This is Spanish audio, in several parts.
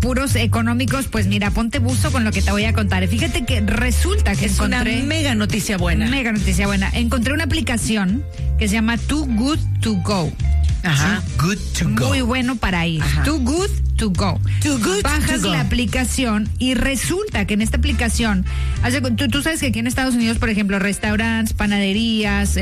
apuros económicos, pues mira, ponte buzo con lo que te voy a contar. Fíjate que resulta que es una mega noticia buena. Mega noticia buena. Encontré una aplicación que se llama Too Good To Go. Ajá. Too Good To Go. Muy bueno para ir. Ajá. Too Good To Go. Too Good Bajas To Go. la aplicación y resulta que en esta aplicación, tú sabes que aquí en Estados Unidos, por ejemplo, restaurantes, panaderías,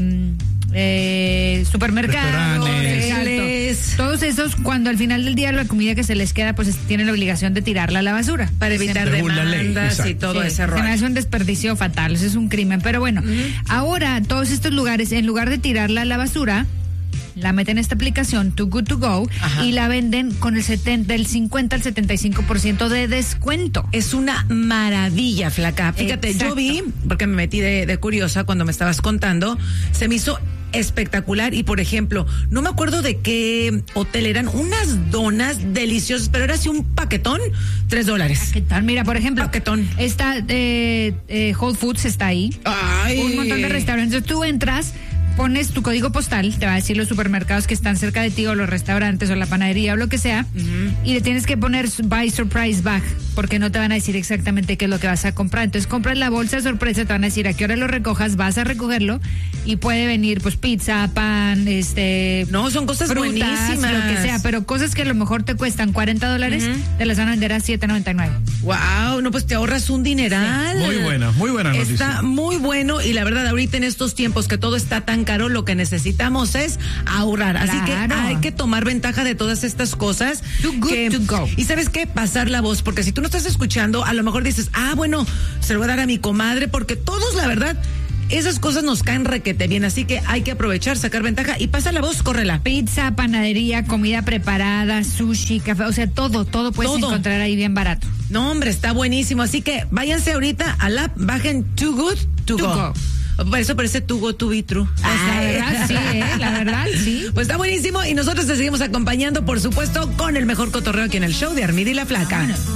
supermercados, Restaurantes. todos esos, cuando al final del día la comida que se les queda, pues tienen la obligación de tirarla a la basura Para evitar Según la ley, demandas y exacto. todo Sí, ese se me rollo. hace un desperdicio fatal, eso es un crimen. Pero bueno, ahora todos estos lugares, en lugar de tirarla a la basura, la meten en esta aplicación Too Good To Go. Ajá. Y la venden con del 50 al 75% de descuento. Es una maravilla, flaca. Fíjate, Exacto. yo vi, porque me metí de curiosa cuando me estabas contando, se me hizo espectacular. Y por ejemplo, no me acuerdo de qué hotel eran, unas donas deliciosas, pero era así un paquetón, $3. ¿Qué tal? Mira, por ejemplo, Paquetón. está Whole Foods está ahí. Ay. Un montón de restaurantes. Tú entras, pones tu código postal, te va a decir los supermercados que están cerca de ti o los restaurantes o la panadería o lo que sea, y le tienes que poner Buy Surprise Bag, porque no te van a decir exactamente qué es lo que vas a comprar. Entonces compras la bolsa de sorpresa, te van a decir a qué hora lo recojas, vas a recogerlo y puede venir pues pizza, pan, No, son cosas frutas, buenísimas. lo que sea, pero cosas que a lo mejor te cuestan $40, te las van a vender a $7.99. Wow, no, pues te ahorras un dineral. Muy buena noticia. Está muy bueno y la verdad ahorita en estos tiempos que todo está tan caro, lo que necesitamos es ahorrar. Así que Claro. hay que tomar ventaja de todas estas cosas. Too good to go. Y ¿sabes qué? Pasar la voz, porque si tú no estás escuchando, a lo mejor dices, bueno, se lo voy a dar a mi comadre, porque todos, la verdad, esas cosas nos caen requete bien, así que hay que aprovechar, sacar ventaja y pasa la voz, córrela. Pizza, panadería, comida preparada, sushi, café, o sea, todo puedes Todo. encontrar ahí bien barato. No, hombre, está buenísimo, así que váyanse ahorita al app, bajen Too Good To Go. Por eso parece Too Good To Be True. La verdad, sí, la verdad, sí. Pues está buenísimo y nosotros te seguimos acompañando, por supuesto, con el mejor cotorreo aquí en el show de Armida y la Flaca.